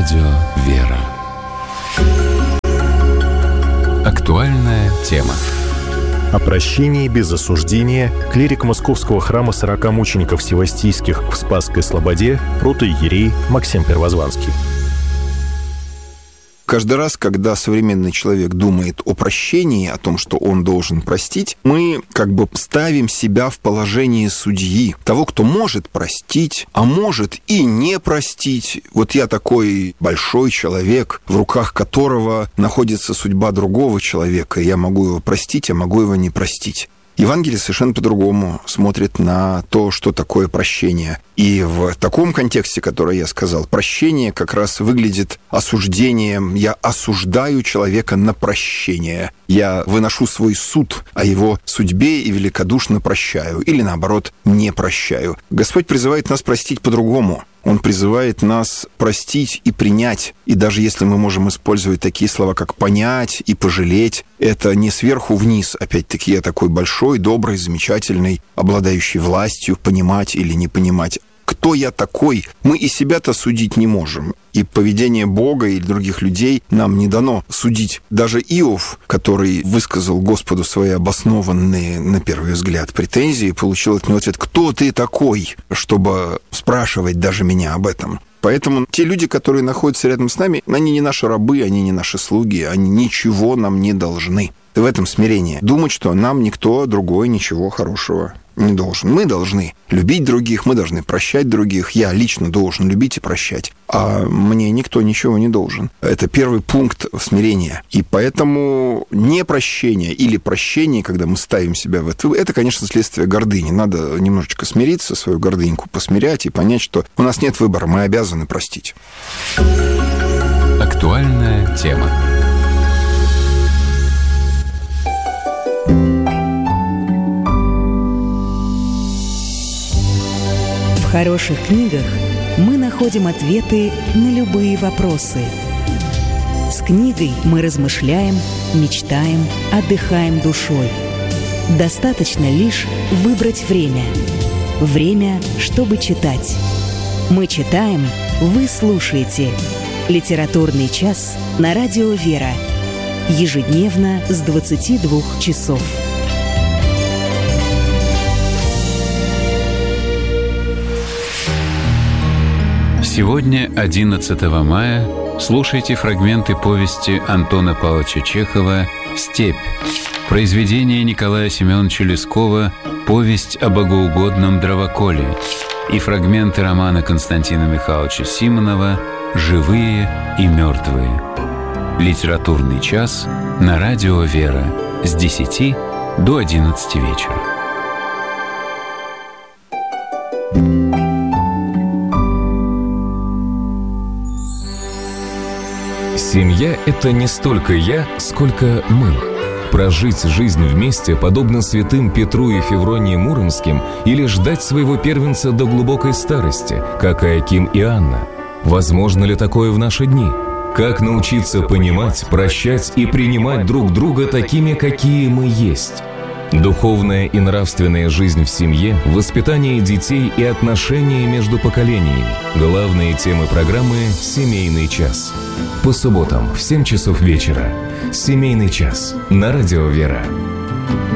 радио «Вера». Актуальная тема. О прощении без осуждения клирик Московского храма 40 мучеников севастийских в Спасской Слободе протоиерей Максим Первозванский. Каждый раз, когда современный человек думает о прощении, о том, что он должен простить, мы как бы ставим себя в положение судьи, того, кто может простить, а может и не простить. Вот я такой большой человек, в руках которого находится судьба другого человека, и я могу его простить, а могу его не простить. Евангелие совершенно по-другому смотрит на то, что такое прощение. И в таком контексте, который я сказал, прощение как раз выглядит осуждением. Я осуждаю человека на прощение. Я выношу свой суд о его судьбе и великодушно прощаю. Или, наоборот, не прощаю. Господь призывает нас простить по-другому. Он призывает нас простить и принять. И даже если мы можем использовать такие слова, как «понять» и «пожалеть», это не сверху вниз. Опять-таки, я такой большой, добрый, замечательный, обладающий властью понимать или не понимать. Кто я такой? Мы и себя-то судить не можем. И поведение Бога или других людей нам не дано судить. Даже Иов, который высказал Господу свои обоснованные, на первый взгляд, претензии, получил от него ответ: «Кто ты такой, чтобы спрашивать даже меня об этом?» Поэтому те люди, которые находятся рядом с нами, они не наши рабы, они не наши слуги, они ничего нам не должны. И в этом смирении думать, что нам никто другой ничего хорошего не должен. Мы должны любить других, мы должны прощать других. Я лично должен любить и прощать, а мне никто ничего не должен. Это первый пункт смирения. И поэтому непрощение или прощение, когда мы ставим себя в это, конечно, следствие гордыни. Надо немножечко смириться, свою гордыньку посмирять и понять, что у нас нет выбора, мы обязаны простить. Актуальная тема. В хороших книгах мы находим ответы на любые вопросы. С книгой мы размышляем, мечтаем, отдыхаем душой. Достаточно лишь выбрать время. Время, чтобы читать. Мы читаем, вы слушаете. Литературный час на радио «Вера». Ежедневно с 22 часов. Сегодня, 11 мая, слушайте фрагменты повести Антона Павловича Чехова «Степь», произведение Николая Семеновича Лескова «Повесть о богоугодном дровоколе» и фрагменты романа Константина Михайловича Симонова «Живые и мертвые». Литературный час на радио «Вера» с 10 до 11 вечера. Семья – это не столько я, сколько мы. Прожить жизнь вместе, подобно святым Петру и Февронии Муромским, или ждать своего первенца до глубокой старости, как Иоаким и Анна. Возможно ли такое в наши дни? Как научиться понимать, прощать и принимать друг друга такими, какие мы есть? Духовная и нравственная жизнь в семье, воспитание детей и отношения между поколениями. Главные темы программы «Семейный час». По субботам в 7 часов вечера. «Семейный час» на радио «Вера».